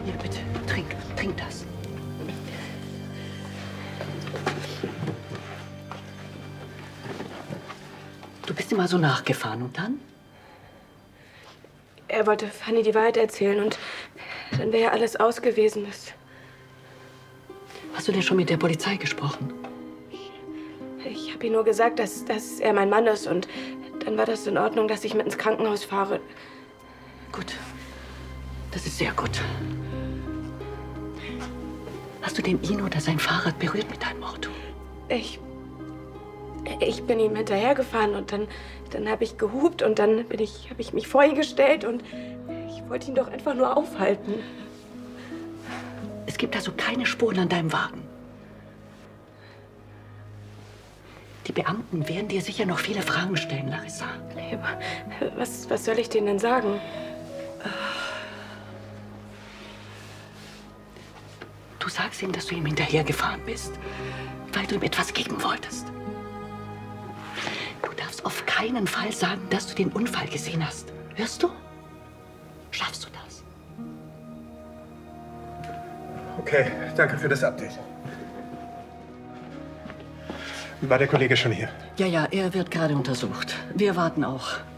Hier, bitte, trink das. Du bist immer so nachgefahren und dann? Er wollte Fanny die Wahrheit erzählen und dann wäre ja alles aus gewesen. Hast du denn schon mit der Polizei gesprochen? Ich habe ihm nur gesagt, dass er mein Mann ist und dann war das in Ordnung, dass ich mit ins Krankenhaus fahre. Gut. Das ist sehr gut. Hast du den Ino oder sein Fahrrad berührt mit deinem Auto? Ich bin ihm hinterhergefahren und dann habe ich gehupt und dann habe ich mich vor ihn gestellt und ich wollte ihn doch einfach nur aufhalten. Es gibt also keine Spuren an deinem Wagen. Die Beamten werden dir sicher noch viele Fragen stellen, Larissa. Nee, aber was soll ich denen denn sagen? Du sagst ihm, dass du ihm hinterhergefahren bist, weil du ihm etwas geben wolltest. Du darfst auf keinen Fall sagen, dass du den Unfall gesehen hast. Hörst du? Schaffst du das? Okay, danke für das Update. War der Kollege schon hier? Ja, er wird gerade untersucht. Wir warten auch.